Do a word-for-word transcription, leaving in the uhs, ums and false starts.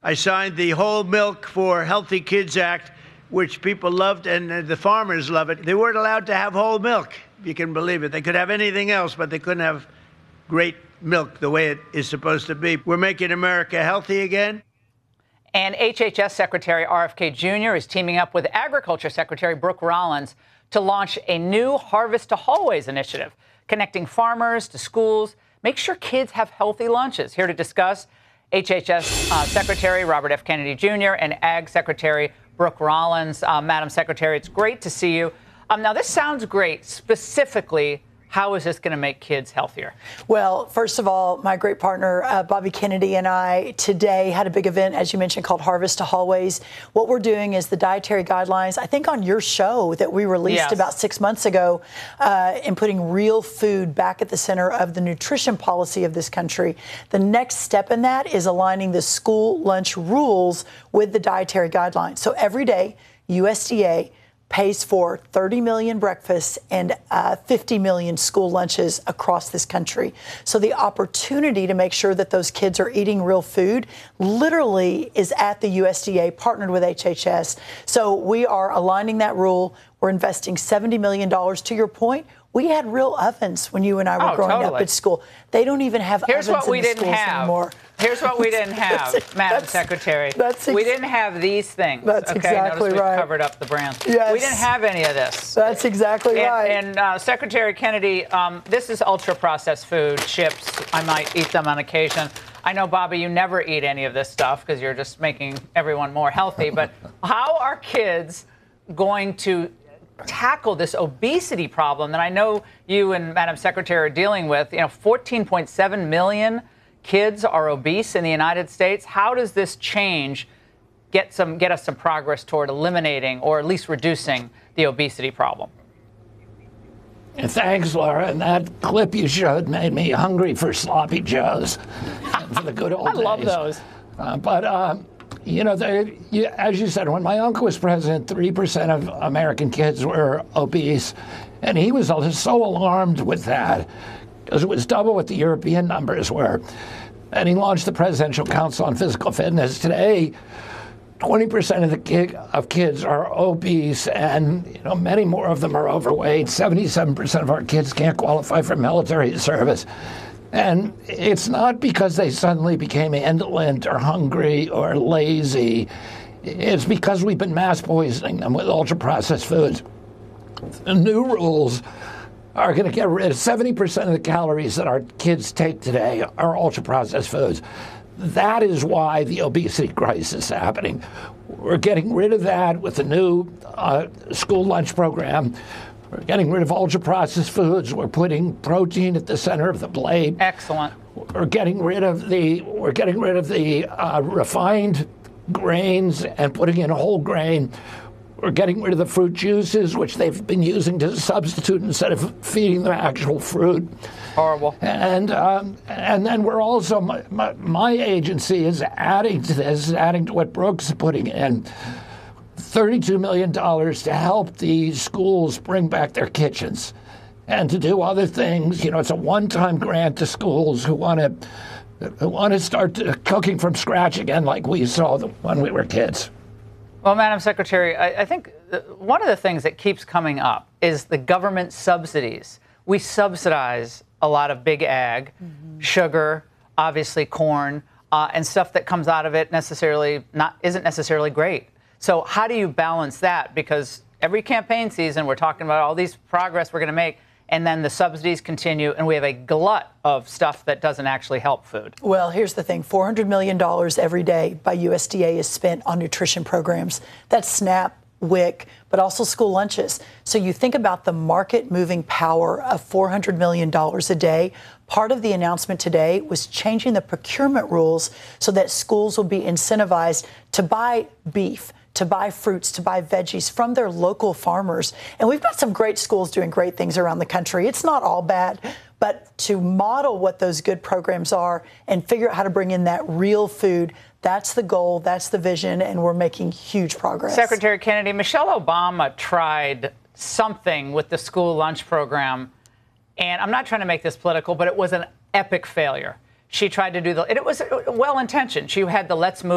I signed the Whole Milk for Healthy Kids Act, which people loved, and the farmers love it. They weren't allowed to have whole milk, if you can believe it. They could have anything else, but they couldn't have great milk the way it is supposed to be. We're making America healthy again. And H H S Secretary R F K Junior is teaming up with Agriculture Secretary Brooke Rollins to launch a new Harvest to Hallways initiative, connecting farmers to schools. Make sure kids have healthy lunches. Here to discuss, H H S uh, Secretary Robert F. Kennedy Junior and Ag Secretary Brooke Rollins. Uh, Madam Secretary, it's great to see you. Um, now, this sounds great. Specifically, how is this going to make kids healthier? Well, first of all, my great partner, uh, Bobby Kennedy, and I today had a big event, as you mentioned, called Harvest to Hallways. What we're doing is the dietary guidelines, I think on your show that we released yes. about six months ago, uh, in putting real food back at the center of the nutrition policy of this country. The next step in that is aligning the school lunch rules with the dietary guidelines. So every day, U S D A pays for thirty million breakfasts and uh, fifty million school lunches across this country. So the opportunity to make sure that those kids are eating real food literally is at the U S D A, partnered with H H S. So we are aligning that rule. We're investing seventy million dollars. To your point, we had real ovens when you and I were oh, growing totally. up at school. They don't even have Here's ovens what we in the didn't schools have. anymore. Here's what we didn't have, that's, Madam that's, Secretary. That's ex- we didn't have these things. That's okay? exactly Notice right. We covered up the brand. Yes. We didn't have any of this. That's exactly and, right. And uh, Secretary Kennedy, um, this is ultra-processed food, chips. I might eat them on occasion. I know, Bobby, you never eat any of this stuff because you're just making everyone more healthy. But how are kids going to tackle this obesity problem that I know you and Madam Secretary are dealing with? You know, fourteen point seven million kids are obese in the United States. How does this change get some get us some progress toward eliminating or at least reducing the obesity problem? Thanks, Laura. And that clip you showed made me hungry for sloppy joes and for the good old I days. love those. Uh, but, um, you know, they, you, as you said, when my uncle was president, three percent of American kids were obese. And he was so alarmed with that because it was double what the European numbers were. And he launched the Presidential Council on Physical Fitness. Today, twenty percent of the kid, of kids are obese, and you know many more of them are overweight. seventy-seven percent of our kids can't qualify for military service. And it's not because they suddenly became indolent or hungry or lazy. It's because we've been mass poisoning them with ultra-processed foods. The new rules are going to get rid of seventy percent of the calories that our kids take today are ultra-processed foods. That is why the obesity crisis is happening. We're getting rid of that with the new uh, school lunch program. We're getting rid of ultra-processed foods. We're putting protein at the center of the plate. Excellent. We're getting rid of the we're getting rid of the uh, refined grains and putting in whole grain. We're getting rid of the fruit juices, which they've been using to substitute instead of feeding them actual fruit. Horrible. And um, and then we're also, my, my, my agency is adding to this, adding to what Brooks is putting in, thirty-two million dollars to help the schools bring back their kitchens and to do other things. You know, it's a one-time grant to schools who want to who want to start cooking from scratch again like we saw when we were kids. Well, Madam Secretary, I, I think one of the things that keeps coming up is the government subsidies. We subsidize a lot of big ag, mm-hmm. sugar, obviously corn, uh, and stuff that comes out of it necessarily not isn't necessarily great. So how do you balance that? Because every campaign season, we're talking about all these progress we're going to make, and then the subsidies continue, and we have a glut of stuff that doesn't actually help food. Well, here's the thing. four hundred million dollars every day by U S D A is spent on nutrition programs. That's SNAP, W I C, but also school lunches. So you think about the market-moving power of four hundred million dollars a day. Part of the announcement today was changing the procurement rules so that schools will be incentivized to buy beef, to buy fruits, to buy veggies from their local farmers. And we've got some great schools doing great things around the country. It's not all bad, but to model what those good programs are and figure out how to bring in that real food, that's the goal, that's the vision, and we're making huge progress. Secretary Kennedy, Michelle Obama tried something with the school lunch program, and I'm not trying to make this political, but it was an epic failure. She tried to do the, and it was well-intentioned. She had the Let's Move